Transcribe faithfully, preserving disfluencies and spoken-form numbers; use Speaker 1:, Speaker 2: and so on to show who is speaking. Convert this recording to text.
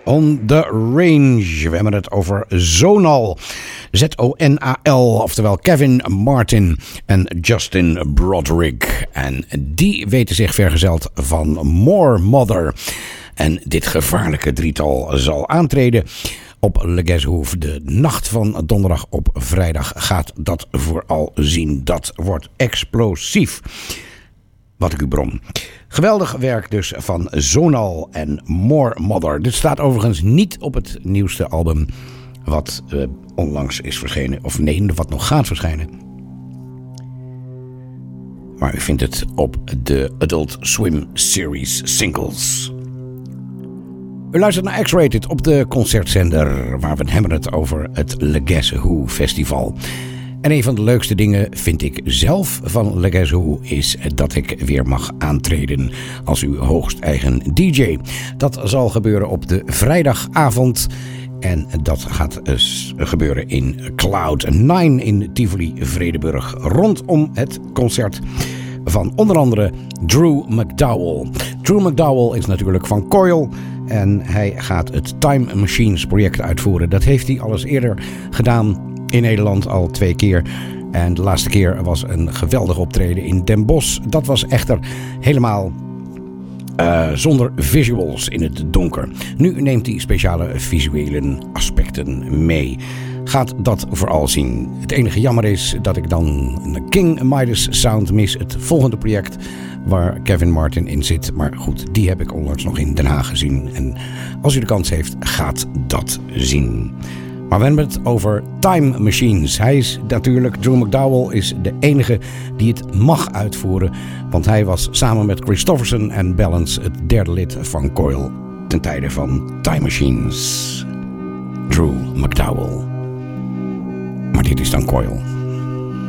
Speaker 1: on the Range. We hebben het over Zonal. Z O N A L, oftewel Kevin Martin en Justin Broderick. En die weten zich vergezeld van More Mother. En dit gevaarlijke drietal zal aantreden op Le Guess Who. De nacht van donderdag op vrijdag gaat dat vooral zien. Dat wordt explosief. Wat ik u bron. Geweldig werk dus van Zonal en More Mother. Dit staat overigens niet op het nieuwste album wat uh, onlangs is verschenen. Of nee, wat nog gaat verschijnen. Maar u vindt het op de Adult Swim Series singles. U luistert naar X-Rated op de concertzender, waar we hebben het over het Le Guess Who Festival. En een van de leukste dingen vind ik zelf van Le Guess Who is dat ik weer mag aantreden als uw hoogst eigen D J. Dat zal gebeuren op de vrijdagavond. En dat gaat dus gebeuren in Cloud nine in Tivoli Vredenburg. Rondom het concert van onder andere Drew McDowell. Drew McDowell is natuurlijk van Coil. En hij gaat het Time Machines project uitvoeren. Dat heeft hij al eens eerder gedaan in Nederland, al twee keer. En de laatste keer was een geweldig optreden in Den Bosch. Dat was echter helemaal uh, zonder visuals in het donker. Nu neemt hij speciale visuele aspecten mee. Gaat dat vooral zien. Het enige jammer is dat ik dan een King Midas Sound mis. Het volgende project waar Kevin Martin in zit. Maar goed, die heb ik onlangs nog in Den Haag gezien. En als u de kans heeft, gaat dat zien. Maar we hebben het over Time Machines. Hij is natuurlijk, Drew McDowell is de enige die het mag uitvoeren. Want hij was samen met Christofferson en Balance het derde lid van Coil ten tijde van Time Machines. Drew McDowell. Maar dit is dan Coil.